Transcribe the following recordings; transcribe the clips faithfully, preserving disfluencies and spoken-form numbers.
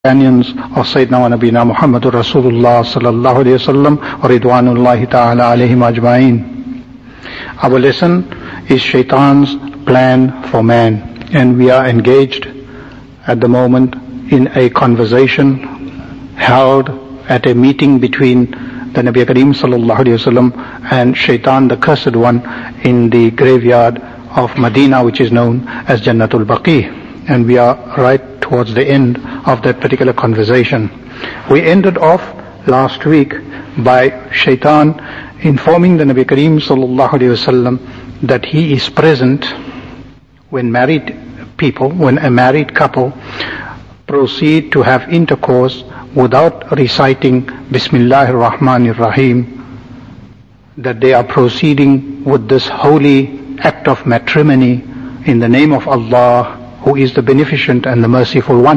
companions of Sayyidina wa Nabina Muhammadur Rasulullah sallallahu alayhi wasallam wa ridwanullahi ta'ala alayhim ajma'in. Our lesson is Shaitan's plan for man, and we are engaged at the moment in a conversation held at a meeting between the Nabi Kareem sallallahu alayhi wasallam and Shaitan, the cursed one, in the graveyard of Medina, which is known as Jannatul Baqi. And we are right towards the end of that particular conversation. We ended off last week by Shaitan informing the Nabi Kareem sallallahu alayhi wasallam that he is present when married people, when a married couple proceed to have intercourse without reciting Bismillahir Rahmanir Rahim, that they are proceeding with this holy act of matrimony in the name of Allah, who is the beneficent and the merciful one.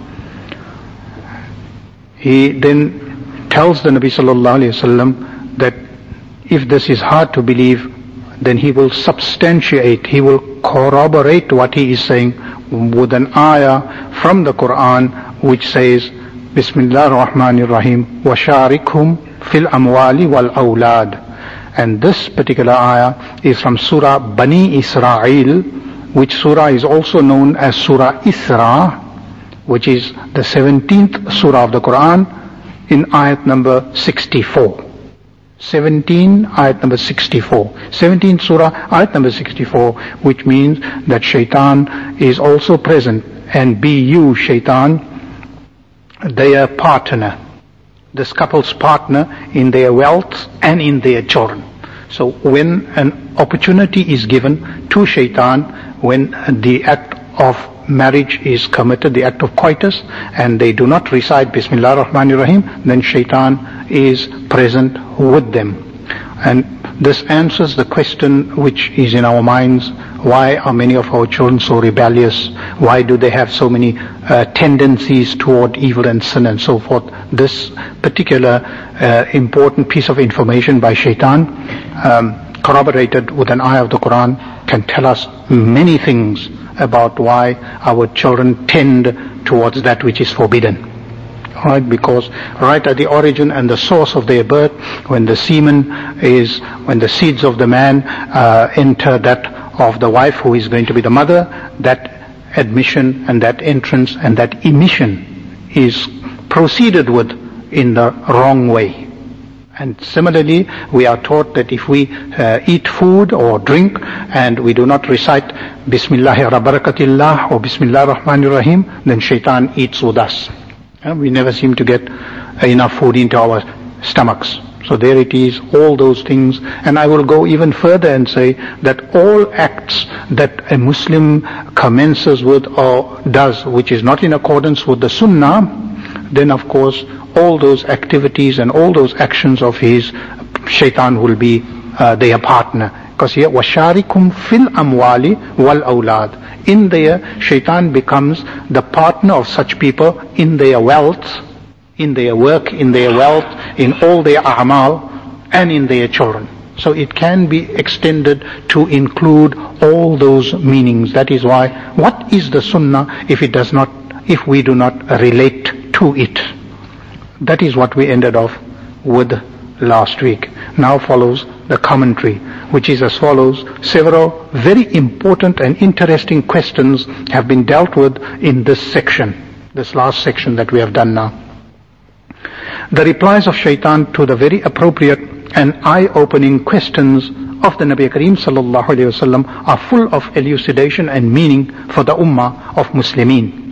He then tells the Nabi sallallahu alayhi wasallam that if this is hard to believe, then he will substantiate, he will corroborate what he is saying with an ayah from the Quran which says, Bismillah ar-Rahman ar-Rahim, وَشَارِكْهُمْ فِي الْأَمْوَالِ وَالْأَوْلَادِ. And this particular ayah is from Surah Bani Israel, which surah is also known as Surah Isra, which is the seventeenth surah of the Quran, in ayat number sixty-four. seventeen, ayat number sixty-four. seventeenth surah, ayat number sixty-four, which means that Shaitan is also present, and be you, Shaitan, their partner, this couple's partner in their wealth and in their children. So when an opportunity is given to Shaitan, when the act of marriage is committed, the act of coitus, and they do not recite Bismillah ar-Rahman ar-Rahim, then Shaitan is present with them. And this answers the question which is in our minds: why are many of our children so rebellious? Why do they have so many uh, tendencies toward evil and sin and so forth? This particular uh, important piece of information by Shaitan, um, corroborated with an ayah of the Quran, can tell us many things about why our children tend towards that which is forbidden. Right, because right at the origin and the source of their birth, when the semen is, when the seeds of the man uh, enter that of the wife who is going to be the mother, that admission and that entrance and that emission is proceeded with in the wrong way. And similarly, we are taught that if we uh, eat food or drink and we do not recite Bismillah ala barakatillah or Bismillah ar-Rahman ar-Rahim, then Shaitan eats with us. Uh, we never seem to get uh, enough food into our stomachs. So there it is, all those things. And I will go even further and say that all acts that a Muslim commences with or does, which is not in accordance with the Sunnah, then of course all those activities and all those actions of his, Shaitan will be uh, their partner. Because here, وَشَارِكُمْ فِي الْأَمْوَالِ وَالْأَوْلَادِ. In there, Shaitan becomes the partner of such people in their wealth, in their work, in their wealth, in all their a'mal, and in their children. So it can be extended to include all those meanings. That is why, what is the Sunnah if it does not, if we do not relate to it? That is what we ended off with last week. Now follows the commentary, which is as follows. Several very important and interesting questions have been dealt with in this section, this last section that we have done now. The replies of Shaitan to the very appropriate and eye-opening questions of the Nabi Kareem sallallahu alayhi wasallam are full of elucidation and meaning for the ummah of Muslimin.